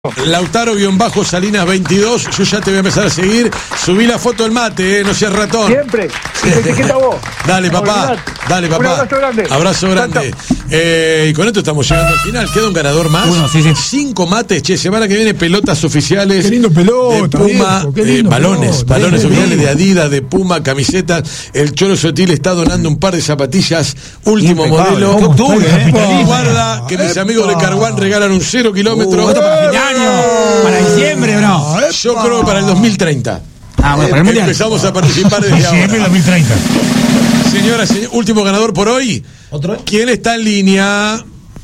Lautaro-Salinas 22, yo ya te voy a empezar a seguir. Subí la foto del mate, no seas ratón. Siempre, y te etiqueta vos. Dale, papá. Dale, papá. Un abrazo grande. Abrazo grande. Y con esto estamos llegando al final. ¿Queda un ganador más? Uno, sí. 5 mates, che. Semana que viene pelotas oficiales. Qué lindo pelota, de Puma, viejo, qué lindo balones pelota, oficiales de Adidas, de Puma, camisetas. El Cholo Sotil está donando un par de zapatillas último Impecable. modelo. Octubre, Guarda que mis amigos de Carguán regalan un 0 kilómetro. Esto para fin de año, para diciembre, ¿o no? Yo creo que para el 2030. Ah, bueno, para el mundial. Empezamos a participar desde Diciembre ahora. 2030. Señora, último ganador por hoy. ¿Otro? ¿Quién está en línea?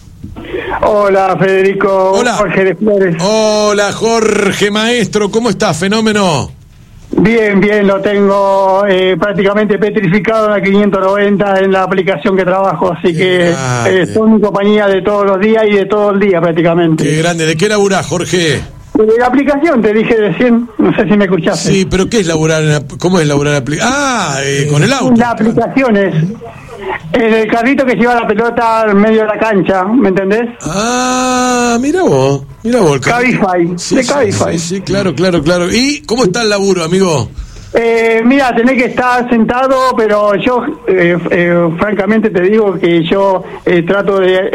Hola, Federico. Hola. Jorge de Flores. Hola, Jorge Maestro. ¿Cómo estás? Fenómeno. Bien, lo tengo prácticamente petrificado en la 590 en la aplicación que trabajo, así que soy mi compañía de todos los días y de todo el día prácticamente. Qué grande. ¿De qué laburás, Jorge? La aplicación, te dije recién, no sé si me escuchaste. Sí, pero ¿qué es laburar? ¿Cómo es laburar? Con el auto. La aplicación es el carrito que lleva la pelota al medio de la cancha, ¿me entendés? Ah, mira vos. El Cabify, de Cabify. Sí, claro. ¿Y cómo está el laburo, amigo? Mira, tenés que estar sentado, pero yo francamente te digo que yo trato de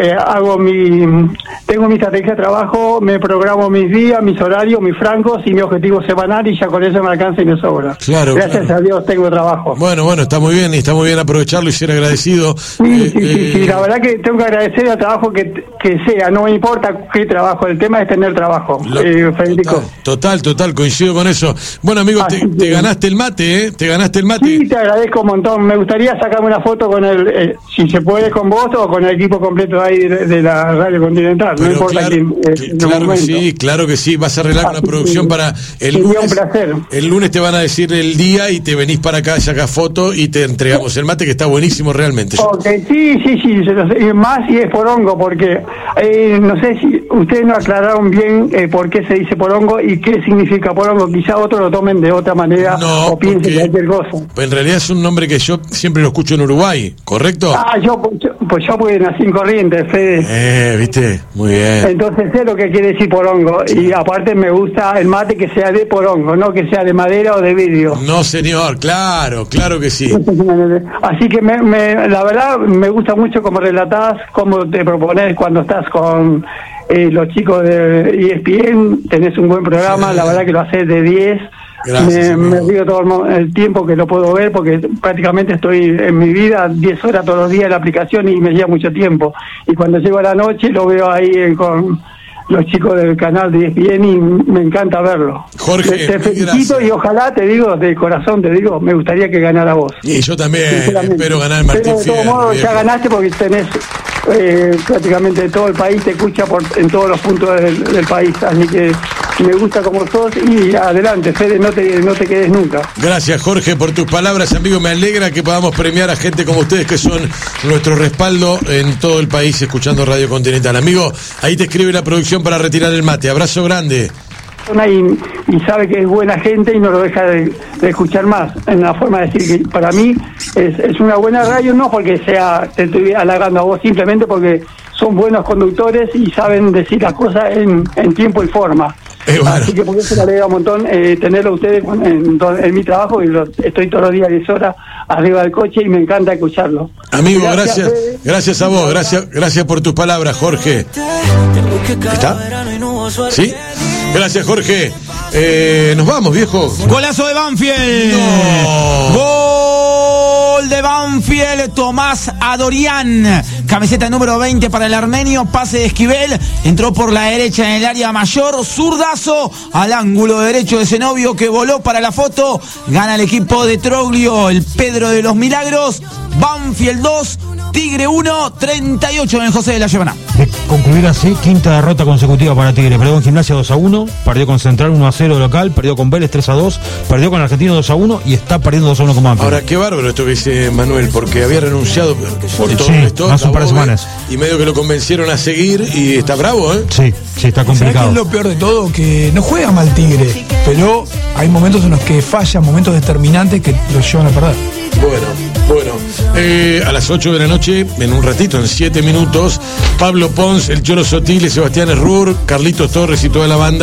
tengo mi estrategia de trabajo, me programo mis días, mis horarios, mis francos y mi objetivo semanal y ya con eso me alcanza y me sobra. Claro. Gracias a Dios tengo trabajo. Bueno, está muy bien aprovecharlo y ser agradecido. Sí, la verdad que tengo que agradecer al trabajo que sea, no me importa qué trabajo, el tema es tener trabajo, Federico. Total, coincido con eso. Bueno, amigo, te ganaste el mate, ¿eh? Te ganaste el mate. Sí, te agradezco un montón. Me gustaría sacarme una foto con si se puede con vos o con el equipo completo ahí de la Radio Continental. Pero no importa quién. Claro que sí. Vas a arreglar una producción para el sería lunes. un placer. El lunes te van a decir el día y te venís para acá, sacás foto y te entregamos el mate que está buenísimo realmente. Ok, sí. Más si es porongo, porque no sé si ustedes no aclararon bien por qué se dice porongo y qué significa porongo. Quizá otros lo tomen de otra manera o piensen cualquier cosa. En realidad es un nombre que yo siempre lo escucho en Uruguay, ¿correcto? Yo porque nací en Corrientes, Fede. ¿Viste? Muy bien. Entonces sé lo que quiere decir porongo y aparte me gusta el mate que sea de porongo, no que sea de madera o de vidrio. No, señor, claro que sí. Así que la verdad me gusta mucho cómo relatás, cómo te propones cuando estás con los chicos de ESPN, tenés un buen programa, sí. La verdad que lo haces de 10. Gracias, me río todo el tiempo que lo puedo ver porque prácticamente estoy en mi vida 10 horas todos los días en la aplicación y me lleva mucho tiempo. Y cuando llego a la noche lo veo ahí con los chicos del canal de ESPN y me encanta verlo. Jorge, te felicito y ojalá, te digo, de corazón, me gustaría que ganara vos. Y yo también espero ganar el Martín Fierro. Pero de todos modos ya ganaste porque tenés prácticamente todo el país, te escucha en todos los puntos del país, así que me gusta como sos y adelante, Fede, no te quedes nunca. Gracias, Jorge, por tus palabras, amigo. Me alegra que podamos premiar a gente como ustedes que son nuestro respaldo en todo el país escuchando Radio Continental. Amigo, ahí te escribe la producción para retirar el mate. Abrazo grande. Y sabe que es buena gente y no lo deja de escuchar más. En la forma de decir que para mí es una buena radio, no porque te estoy halagando a vos, simplemente porque son buenos conductores y saben decir las cosas en tiempo y forma. Bueno. Así que por eso me alegra un montón tenerlo a ustedes en mi trabajo y estoy todos los días 10 horas arriba del coche y me encanta escucharlo. Amigo, gracias a vos, gracias por tus palabras, Jorge. ¿Está? ¿Sí? Gracias, Jorge. Nos vamos, viejo. Golazo de Banfield. No. Gol de Banfield, Tomás Adorián. Camiseta número 20 para el armenio. Pase de Esquivel. Entró por la derecha en el área mayor. Zurdazo al ángulo derecho de Zenobio que voló para la foto. Gana el equipo de Troglio, el Pedro de los Milagros. Banfield 2, Tigre 1, 38 en el José de la Llevana. De concluir así, quinta derrota consecutiva para Tigre. Perdió con Gimnasia 2-1, perdió con Central 1-0 local, perdió con Vélez 3-2, perdió con Argentino 2-1 y está perdiendo 2-1 con Banfield. Ahora, qué bárbaro esto que dice Manuel, porque había renunciado por todo esto. Hace un par de semanas. Y medio que lo convencieron a seguir y está bravo, ¿eh? Sí, está complicado. ¿Sabés qué es lo peor de todo? Que no juega mal Tigre, pero hay momentos en los que falla, momentos determinantes que lo llevan a perder. Bueno, a las 8 de la noche, en un ratito, en 7 minutos, Pablo Pons, el Cholo Sotile, Sebastián Errur, Carlitos Torres y toda la banda